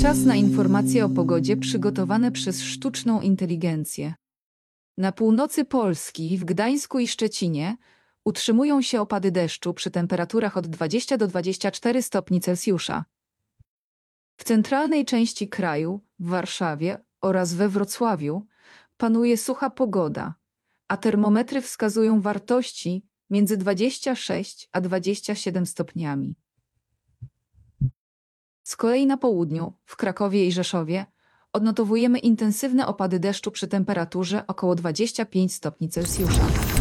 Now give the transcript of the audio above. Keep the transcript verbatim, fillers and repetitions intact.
Czas na informacje o pogodzie przygotowane przez sztuczną inteligencję. Na północy Polski, w Gdańsku i Szczecinie, utrzymują się opady deszczu przy temperaturach od dwudziestu do dwudziestu czterech stopni Celsjusza. W centralnej części kraju, w Warszawie oraz we Wrocławiu, panuje sucha pogoda, a termometry wskazują wartości między dwudziestu sześciu a dwudziestu siedmiu stopniami. Z kolei na południu, w Krakowie i Rzeszowie, odnotowujemy intensywne opady deszczu przy temperaturze około dwudziestu pięciu stopni Celsjusza.